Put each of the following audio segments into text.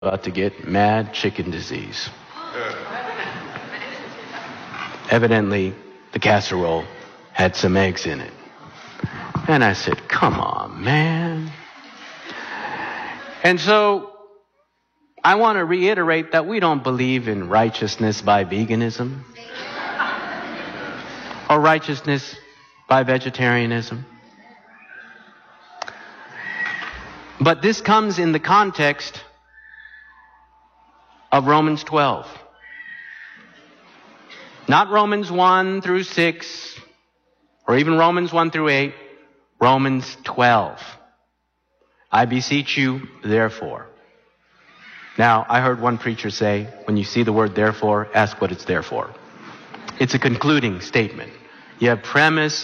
about to get mad chicken disease. Evidently, the casserole had some eggs in it. And I said, come on, man. And so I want to reiterate that we don't believe in righteousness by veganism or righteousness by vegetarianism. But this comes in the context of Romans 12. Not Romans 1 through 6, or even Romans 1 through 8, Romans 12. I beseech you, therefore. Now, I heard one preacher say, when you see the word therefore, ask what it's there for. It's a concluding statement. You have premise,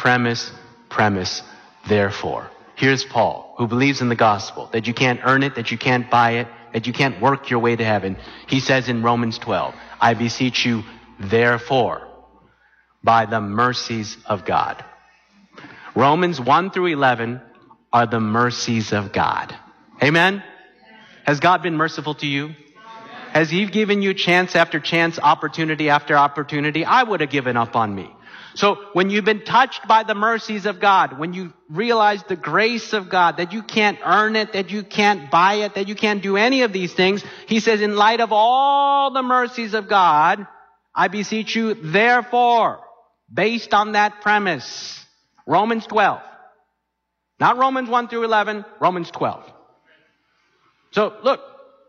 therefore. Here's Paul, who believes in the gospel, that you can't earn it, that you can't buy it, that you can't work your way to heaven. He says in Romans 12, I beseech you, therefore, by the mercies of God. Romans 1 through 11 are the mercies of God. Amen? Has God been merciful to you? Has He given you chance after chance, opportunity after opportunity? I would have given up on me. So when you've been touched by the mercies of God, when you realize the grace of God, that you can't earn it, that you can't buy it, that you can't do any of these things, He says, in light of all the mercies of God, I beseech you, therefore, based on that premise, Romans 12. Not Romans 1 through 11, Romans 12. So, look.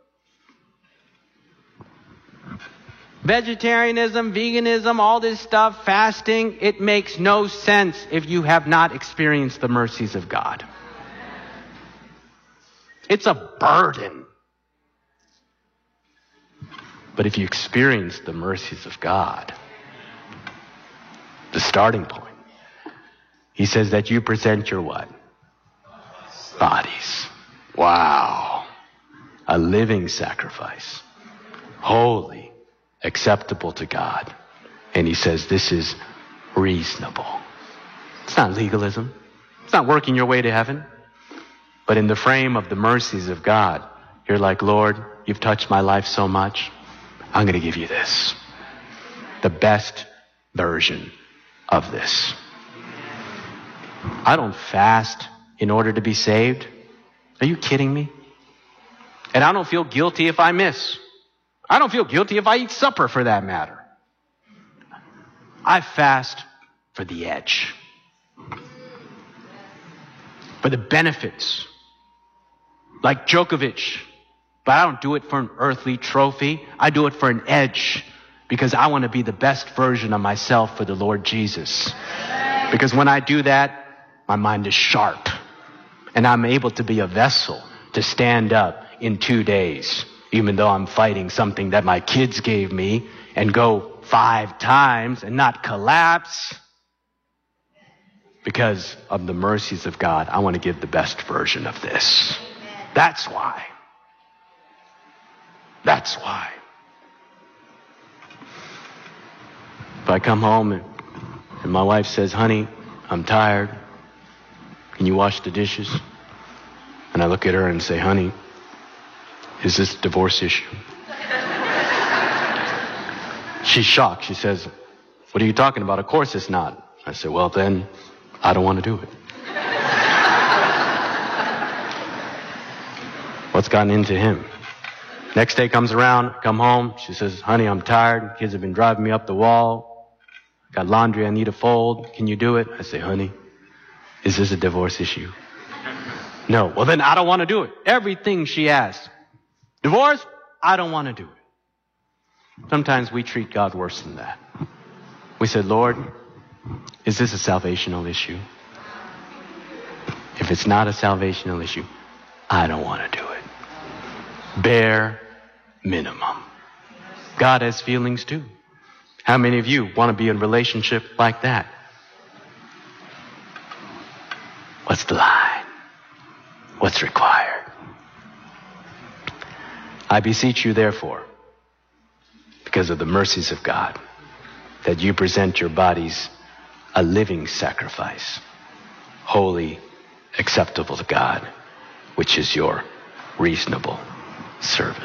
Vegetarianism, veganism, all this stuff, fasting, it makes no sense if you have not experienced the mercies of God. It's a burden. But if you experience the mercies of God, the starting point, He says that you present your what? Bodies. Wow. A living sacrifice. Holy. Acceptable to God. And He says this is reasonable. It's not legalism. It's not working your way to heaven. But in the frame of the mercies of God, you're like, Lord, you've touched my life so much. I'm going to give you this. The best version of this. I don't fast in order to be saved. Are you kidding me? And I don't feel guilty if I miss. I don't feel guilty if I eat supper, for that matter. I fast for the edge. For the benefits. Like Djokovic. But I don't do it for an earthly trophy. I do it for an edge. Because I want to be the best version of myself for the Lord Jesus. Because when I do that, my mind is sharp. And I'm able to be a vessel to stand up in 2 days. Even though I'm fighting something that my kids gave me, and go 5 times and not collapse. Because of the mercies of God, I want to give the best version of this. That's why. That's why. If I come home and my wife says, honey, I'm tired. Can you wash the dishes? And I look at her and say, honey, is this a divorce issue? She's shocked. She says, what are you talking about? Of course it's not. I said, well then, I don't want to do it. What's gotten into him? Next day comes around, come home. She says, honey, I'm tired. Kids have been driving me up the wall. Got laundry I need to fold. Can you do it? I say, honey, is this a divorce issue? No. Well then, I don't want to do it. Everything she asks. Divorce? I don't want to do it. Sometimes we treat God worse than that. We said, Lord, is this a salvational issue? If it's not a salvational issue, I don't want to do it. Bare minimum. God has feelings too. How many of you want to be in a relationship like that? What's the line? What's required? I beseech you, therefore, because of the mercies of God, that you present your bodies a living sacrifice, holy, acceptable to God, which is your reasonable service.